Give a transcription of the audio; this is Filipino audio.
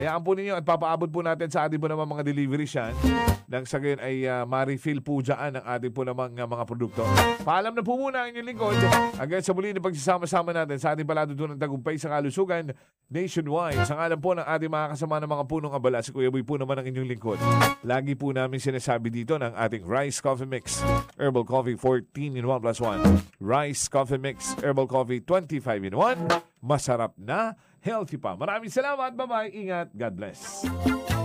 Hayaan po ninyo at papaabot po natin sa ating po naman mga deliveries yan. Nang sa gayon ay ma-refill po dyan ang ating po namang mga produkto. Paalam na po muna ang inyong lingkod. Hanggang sa muli na pagsasama-sama natin sa ating palatuntunan ng tagumpay sa kalusugan nationwide. Sa ngalan po ng ating mga kasama ng mga punong abala, si Kuya Boy po naman ang inyong lingkod. Lagi po namin sinasabi dito ng ating Rice Coffee Mix, Herbal Coffee 14 in 1 plus 1. Rice Coffee Mix, Herbal Coffee 25 in 1. Masarap na, healthy pa. Maraming salamat. Bye-bye. Ingat. God bless.